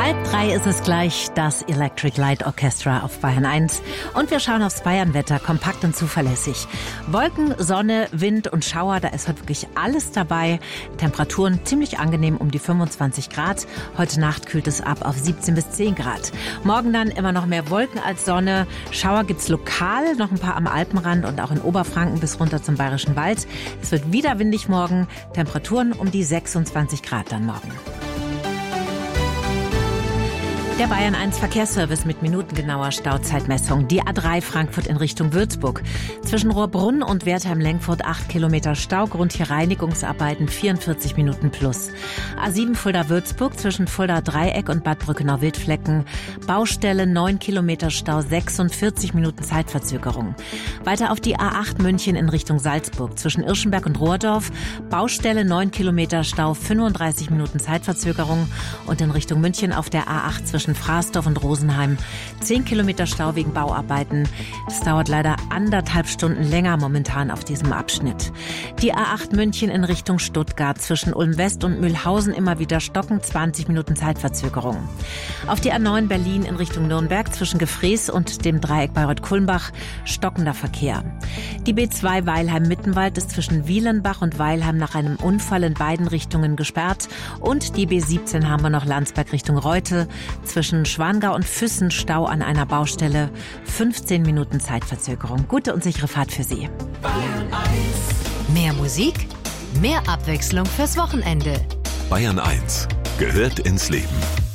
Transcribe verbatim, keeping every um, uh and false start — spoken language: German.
Halb drei ist es gleich, das Electric Light Orchestra auf Bayern eins. Und wir schauen aufs Bayernwetter, kompakt und zuverlässig. Wolken, Sonne, Wind und Schauer, da ist heute wirklich alles dabei. Temperaturen ziemlich angenehm um die fünfundzwanzig Grad. Heute Nacht kühlt es ab auf siebzehn bis zehn Grad. Morgen dann immer noch mehr Wolken als Sonne. Schauer gibt's lokal, noch ein paar am Alpenrand und auch in Oberfranken bis runter zum Bayerischen Wald. Es wird wieder windig morgen. Temperaturen um die sechsundzwanzig Grad dann morgen. Der Bayern eins Verkehrsservice mit minutengenauer Stauzeitmessung. Die A drei Frankfurt in Richtung Würzburg. Zwischen Rohrbrunn und Wertheim-Lenkfurt acht Kilometer Stau. Grund hier Reinigungsarbeiten, vierundvierzig Minuten plus. A sieben Fulda-Würzburg zwischen Fulda-Dreieck und Bad Brückenau-Wildflecken. Baustelle neun Kilometer Stau, sechsundvierzig Minuten Zeitverzögerung. Weiter auf die A acht München in Richtung Salzburg. Zwischen Irschenberg und Rohrdorf. Baustelle neun Kilometer Stau, fünfunddreißig Minuten Zeitverzögerung. Und in Richtung München auf der A acht zwischen Fraßdorf und Rosenheim. zehn Kilometer Stau wegen Bauarbeiten. Es dauert leider anderthalb Stunden länger momentan auf diesem Abschnitt. Die A acht München in Richtung Stuttgart. Zwischen Ulm-West und Mühlhausen immer wieder stocken, zwanzig Minuten Zeitverzögerung. Auf die A neun Berlin in Richtung Nürnberg zwischen Gefrees und dem Dreieck Bayreuth-Kulmbach stockender Verkehr. Die B zwei Weilheim-Mittenwald ist zwischen Wielenbach und Weilheim nach einem Unfall in beiden Richtungen gesperrt. Und die B siebzehn haben wir noch Landsberg Richtung Reute. Zwischen Schwangau und Füssen Stau an einer Baustelle. fünfzehn Minuten Zeitverzögerung. Gute und sichere Fahrt für Sie. Bayern eins. Mehr Musik, mehr Abwechslung fürs Wochenende. Bayern eins gehört ins Leben.